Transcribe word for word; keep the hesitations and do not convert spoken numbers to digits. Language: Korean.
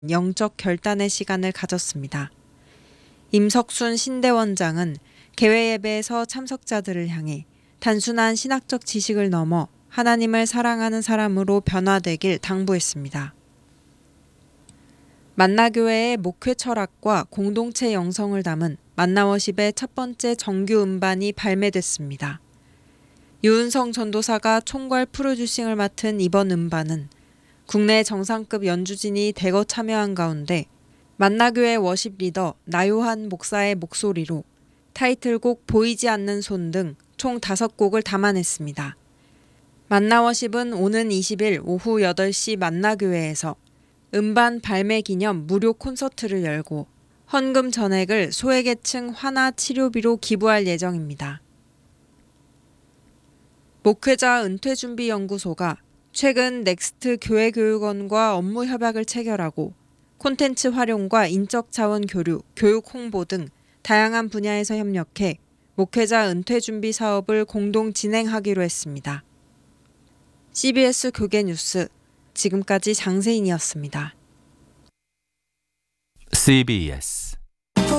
영적 결단의 시간을 가졌습니다. 임석순 신대원장은 개회 예배에서 참석자들을 향해 단순한 신학적 지식을 넘어 하나님을 사랑하는 사람으로 변화되길 당부했습니다. 만나교회의 목회 철학과 공동체 영성을 담은 만나워십의 첫 번째 정규 음반이 발매됐습니다. 유은성 전도사가 총괄 프로듀싱을 맡은 이번 음반은 국내 정상급 연주진이 대거 참여한 가운데 만나교회 워십 리더 나요한 목사의 목소리로 타이틀곡 보이지 않는 손 등 총 다섯 곡을 담아냈습니다. 만나워십은 오는 이십 일 오후 여덟 시 만나교회에서 음반 발매 기념 무료 콘서트를 열고 헌금 전액을 소외계층 환아 치료비로 기부할 예정입니다. 목회자 은퇴준비연구소가 최근 넥스트 교회교육원과 업무 협약을 체결하고 콘텐츠 활용과 인적 자원 교류, 교육 홍보 등 다양한 분야에서 협력해 목회자 은퇴준비 사업을 공동 진행하기로 했습니다. 씨비에스 교계뉴스 지금까지 장세인이었습니다. 씨비에스